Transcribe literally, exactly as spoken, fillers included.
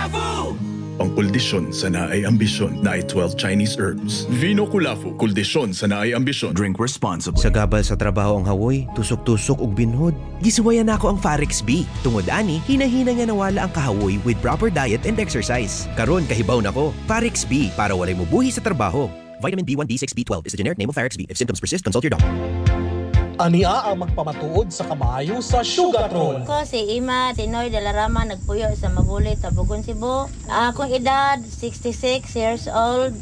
Pangkuldisyon sa naay ambisyon na ay twelve Chinese herbs. Vino Kulafu, kuldisyon sa naay ambisyon. Drink responsibly. Sa gabal sa trabaho ang hawoy, tusok-tusok ug binhod. Gisuwayan nako ang Farex B. Tungod ani, hinahina nga nawala ang kahawoy with proper diet and exercise. Karon kahibaw nako, Farex B para walay mubuhi sa trabaho. Vitamin B one, B six, B twelve is the generic name of Farex B. If symptoms persist, consult your doctor. Ania ang magpamatuod sa kamayo sa Sugatron. Ko si Ima Tinoy Dalarama nagpuyo sa Mabulit, Tabugon, Cebu. Akong edad sixty-six years old.